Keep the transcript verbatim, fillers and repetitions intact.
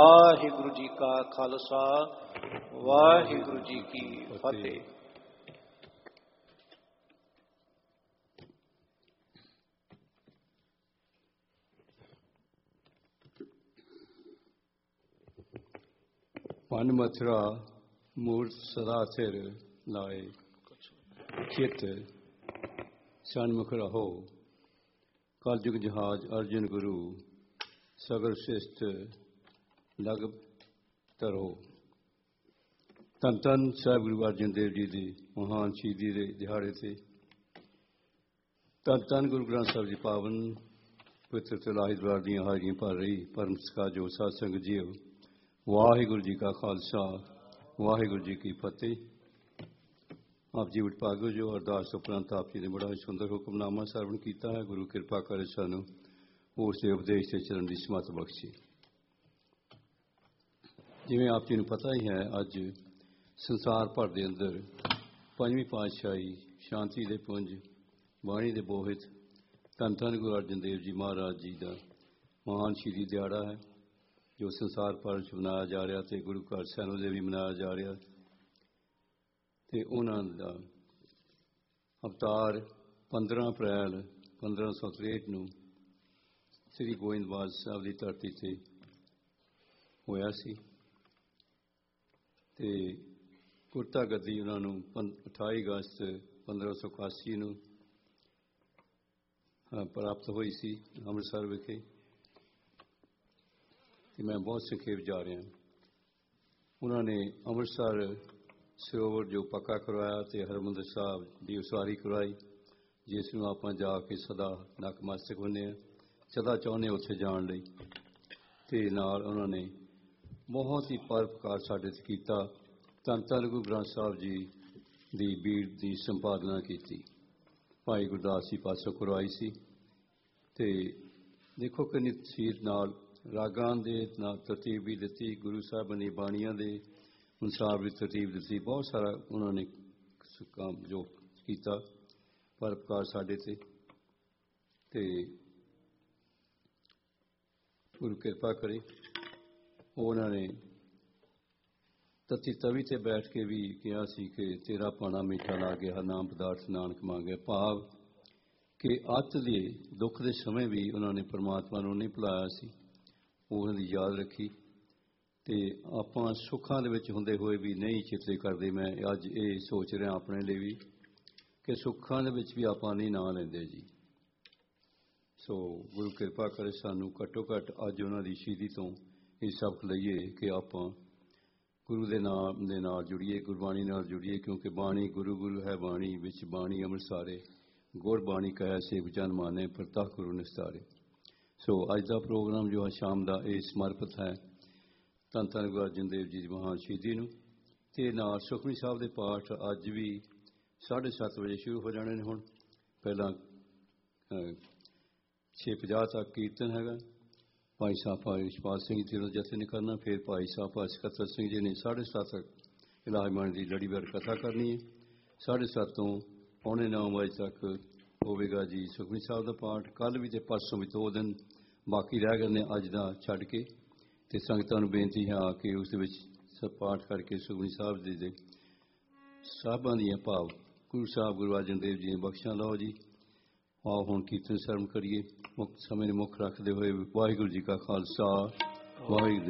ਵਾਹਿਗੁਰੂ ਜੀ ਕਾ ਖਾਲਸਾ ਵਾਹਿਗੁਰੂ ਜੀ ਕੀ ਫਤਿਹ। ਮਨ ਮਥੁਰਾ ਮੂਰਤ ਸਦਾ ਸਿਰ ਲਾਏ, ਚਿਤ ਸਨਮੁਖ ਰਹੋ। ਕਲਯੁਗ ਜਹਾਜ ਅਰਜਨ ਗੁਰੂ, ਸਗਲ ਸਿਸ਼ਟ ਲਗ ਧਰੋ। ਧੰਨ ਧੰਨ ਸਾਹਿਬ ਗੁਰੂ ਅਰਜਨ ਦੇਵ ਜੀ ਦੀ ਮਹਾਨ ਸ਼ਹੀਦੀ ਦੇ ਦਿਹਾੜੇ 'ਤੇ ਧੰਨ ਧੰਨ ਗੁਰੂ ਗ੍ਰੰਥ ਸਾਹਿਬ ਜੀ ਪਾਵਨ ਪਵਿੱਤਰ ਤਲਾਹੀ ਦਰਬਾਰ ਦੀਆਂ ਹਾਜ਼ਰੀਆਂ ਭਰ ਰਹੀ ਪਰਮ ਸਤਿਕਾਰਯੋਗ ਸਾਧ ਸੰਗਤ ਜੀਓ, ਵਾਹਿਗੁਰੂ ਜੀ ਕਾ ਖਾਲਸਾ ਵਾਹਿਗੁਰੂ ਜੀ ਕੀ ਫਤਿਹ। ਆਪ ਜੀ ਵਡਭਾਗੇ ਜੋ ਅਰਦਾਸ ਉਪਰੰਤ ਆਪ ਜੀ ਨੇ ਬੜਾ ਸੁੰਦਰ ਹੁਕਮਨਾਮਾ ਸਰਵਣ ਕੀਤਾ ਹੈ। ਗੁਰੂ ਕਿਰਪਾ ਕਰੇ ਸਾਨੂੰ ਉਸ ਦੇ ਉਪਦੇਸ਼ 'ਤੇ ਚੱਲਣ ਦੀ ਸਮੱਤ ਬਖਸ਼ੇ। ਜਿਵੇਂ ਆਪ ਜੀ ਨੂੰ ਪਤਾ ਹੀ ਹੈ, ਅੱਜ ਸੰਸਾਰ ਭਰ ਦੇ ਅੰਦਰ ਪੰਜਵੀਂ ਪਾਤਸ਼ਾਹੀ ਸ਼ਾਂਤੀ ਦੇ ਪੁੰਜ ਬਾਣੀ ਦੇ ਬੋਹਿਤ ਧੰਨ ਧੰਨ ਗੁਰੂ ਅਰਜਨ ਦੇਵ ਜੀ ਮਹਾਰਾਜ ਜੀ ਦਾ ਮਹਾਨ ਸ਼ਹੀਦੀ ਦਿਹਾੜਾ ਹੈ, ਜੋ ਸੰਸਾਰ ਭਰ 'ਚ ਮਨਾਇਆ ਜਾ ਰਿਹਾ ਅਤੇ ਗੁਰੂ ਘਰ ਸੈਨੋ ਦੇ ਵੀ ਮਨਾਇਆ ਜਾ ਰਿਹਾ। ਅਤੇ ਉਹਨਾਂ ਦਾ ਅਵਤਾਰ ਪੰਦਰਾਂ ਅਪ੍ਰੈਲ ਪੰਦਰਾਂ ਸੌ ਤਰੇਹਠ ਨੂੰ ਸ੍ਰੀ ਗੋਇੰਦਵਾਲ ਸਾਹਿਬ ਦੀ ਧਰਤੀ 'ਤੇ ਹੋਇਆ ਸੀ ਅਤੇ ਗੁਰਤਾ ਗੱਦੀ ਉਹਨਾਂ ਨੂੰ ਪੰ ਅਠਾਈ ਅਗਸਤ ਪੰਦਰਾਂ ਸੌ ਇਕਾਸੀ ਨੂੰ ਪ੍ਰਾਪਤ ਹੋਈ ਸੀ ਅੰਮ੍ਰਿਤਸਰ ਵਿਖੇ। ਅਤੇ ਮੈਂ ਬਹੁਤ ਸੰਖੇਪ ਜਾ ਰਿਹਾ। ਉਹਨਾਂ ਨੇ ਅੰਮ੍ਰਿਤਸਰ ਸਰੋਵਰ ਜੋ ਪੱਕਾ ਕਰਵਾਇਆ ਅਤੇ ਹਰਿਮੰਦਰ ਸਾਹਿਬ ਦੀ ਉਸਾਰੀ ਕਰਵਾਈ, ਜਿਸ ਨੂੰ ਆਪਾਂ ਜਾ ਕੇ ਸਦਾ ਨਤਮਸਤਕ ਹੁੰਦੇ ਹਾਂ, ਸਦਾ ਚਾਹੁੰਦੇ ਉੱਥੇ ਜਾਣ ਲਈ। ਅਤੇ ਨਾਲ ਉਹਨਾਂ ਨੇ ਬਹੁਤ ਹੀ ਪਰਉਪਕਾਰ ਸਾਡੇ 'ਤੇ ਕੀਤਾ। ਧੰਨ ਧੰਨ ਗੁਰੂ ਗ੍ਰੰਥ ਸਾਹਿਬ ਜੀ ਦੀ ਬੀੜ ਦੀ ਸੰਪਾਦਨਾ ਕੀਤੀ, ਭਾਈ ਗੁਰਦਾਸ ਜੀ ਪਾਸੋਂ ਕਰਵਾਈ ਸੀ। ਅਤੇ ਦੇਖੋ ਕਿੰਨੀ ਤਸੀਰ ਨਾਲ ਰਾਗਾਂ ਦੇ ਨਾਲ ਤਰਤੀਬ ਵੀ ਦਿੱਤੀ, ਗੁਰੂ ਸਾਹਿਬਾਨ ਦੀ ਬਾਣੀਆਂ ਦੇ ਅਨੁਸਾਰ ਵੀ ਤਰਤੀਬ ਦਿੱਤੀ। ਬਹੁਤ ਸਾਰਾ ਉਹਨਾਂ ਨੇ ਕੰਮ ਜੋ ਕੀਤਾ ਪਰਉਪਕਾਰ ਸਾਡੇ 'ਤੇ। ਅਤੇ ਗੁਰੂ ਕਿਰਪਾ ਕਰੇ। ਉਹਨਾਂ ਨੇ ਤਤੀ ਤਵੀ 'ਤੇ ਬੈਠ ਕੇ ਵੀ ਕਿਹਾ ਸੀ ਕਿ ਤੇਰਾ ਭਾਣਾ ਮਿੱਠਾ ਲਾਗੇ, ਹਰ ਨਾਮ ਪਦਾਰਥ ਨਾਨਕ ਮੰਗੇ। ਭਾਵ ਕਿ ਅੱਤ ਦੇ ਦੁੱਖ ਦੇ ਸਮੇਂ ਵੀ ਉਹਨਾਂ ਨੇ ਪਰਮਾਤਮਾ ਨੂੰ ਨਹੀਂ ਭੁਲਾਇਆ ਸੀ, ਉਹਨਾਂ ਦੀ ਯਾਦ ਰੱਖੀ। ਅਤੇ ਆਪਾਂ ਸੁੱਖਾਂ ਦੇ ਵਿੱਚ ਹੁੰਦੇ ਹੋਏ ਵੀ ਨਹੀਂ ਚਿੱਤੇ ਕਰਦੇ। ਮੈਂ ਅੱਜ ਇਹ ਸੋਚ ਰਿਹਾ ਆਪਣੇ ਲਈ ਵੀ ਕਿ ਸੁੱਖਾਂ ਦੇ ਵਿੱਚ ਵੀ ਆਪਾਂ ਨਹੀਂ ਨਾਂ ਲੈਂਦੇ ਜੀ। ਸੋ ਗੁਰੂ ਕਿਰਪਾ ਕਰੇ ਸਾਨੂੰ ਘੱਟੋ ਘੱਟ ਅੱਜ ਉਹਨਾਂ ਦੀ ਸ਼ਹੀਦੀ ਤੋਂ ਇਹ ਸਬਕ ਲਈਏ ਕਿ ਆਪਾਂ ਗੁਰੂ ਦੇ ਨਾਮ ਦੇ ਨਾਲ ਜੁੜੀਏ, ਗੁਰਬਾਣੀ ਨਾਲ ਜੁੜੀਏ, ਕਿਉਂਕਿ ਬਾਣੀ ਗੁਰੂ ਗੁਰੂ ਹੈ ਬਾਣੀ, ਵਿੱਚ ਬਾਣੀ ਅੰਮ੍ਰਿਤ ਸਾਰੇ, ਗੁਰ ਬਾਣੀ ਕਹਿ ਸੇਵ ਜਨ ਮਾਨੇ, ਪ੍ਰਤੱਖ ਗੁਰੂ ਨਿਸਤਾਰੇ। ਸੋ ਅੱਜ ਦਾ ਪ੍ਰੋਗਰਾਮ ਜੋ ਹੈ ਸ਼ਾਮ ਦਾ, ਇਹ ਸਮਰਪਿਤ ਹੈ ਧੰਨ ਧੰਨ ਗੁਰੂ ਅਰਜਨ ਦੇਵ ਜੀ ਦੀ ਮਹਾਨ ਸ਼ਹੀਦੀ ਨੂੰ। ਅਤੇ ਨਾਲ ਸੁਖਮਨੀ ਸਾਹਿਬ ਦੇ ਪਾਠ ਅੱਜ ਵੀ ਸਾਢੇ ਸੱਤ ਵਜੇ ਸ਼ੁਰੂ ਹੋ ਜਾਣੇ ਨੇ। ਹੁਣ ਪਹਿਲਾਂ ਛੇ ਪੰਜਾਹ ਤੱਕ ਕੀਰਤਨ ਹੈਗਾ, ਭਾਈ ਸਾਹਿਬ ਭਾਈ ਰਿਸ਼ਪਾਲ ਸਿੰਘ ਜੀ ਦੇ ਜਥੇ ਨੇ ਕਰਨਾ, ਫਿਰ ਭਾਈ ਸਾਹਿਬ ਭਾਈ ਸਕੱਤਰ ਸਿੰਘ ਜੀ ਨੇ ਸਾਢੇ ਸੱਤ ਤੱਕ ਇਲਾਜ ਬਾਣੀ ਦੀ ਲੜੀਵਾਰ ਕਥਾ ਕਰਨੀ ਹੈ। ਸਾਢੇ ਸੱਤ ਤੋਂ ਪੌਣੇ ਨੌ ਵਜੇ ਤੱਕ ਹੋਵੇਗਾ ਜੀ ਸੁਖਮਨੀ ਸਾਹਿਬ ਦਾ ਪਾਠ। ਕੱਲ੍ਹ ਵੀ ਅਤੇ ਪਰਸੋਂ ਵੀ ਦੋ ਦਿਨ ਬਾਕੀ ਰਹਿ ਗਏ ਨੇ ਅੱਜ ਦਾ ਛੱਡ ਕੇ। ਅਤੇ ਸੰਗਤਾਂ ਨੂੰ ਬੇਨਤੀ ਹੈ ਆ ਕੇ ਉਸ ਦੇ ਵਿੱਚ ਸਭ ਪਾਠ ਕਰਕੇ ਸੁਖਮਨੀ ਸਾਹਿਬ ਜੀ ਦੇ ਸਾਹਿਬਾਂ ਦੀਆਂ ਭਾਵ ਗੁਰੂ ਸਾਹਿਬ ਗੁਰੂ ਅਰਜਨ ਦੇਵ ਜੀ ਦੀਆਂ ਬਖਸ਼ਾਂ ਲਓ ਜੀ। ਆਓ ਹੁਣ ਕੀਰਤਨ ਸਰਵਣ ਕਰੀਏ, ਮੁੱਖ ਸਮੇਂ ਨੂੰ ਮੁੱਖ ਰੱਖਦੇ ਹੋਏ। ਵਾਹਿਗੁਰੂ ਜੀ ਕਾ ਖਾਲਸਾ ਵਾਹਿਗੁਰੂ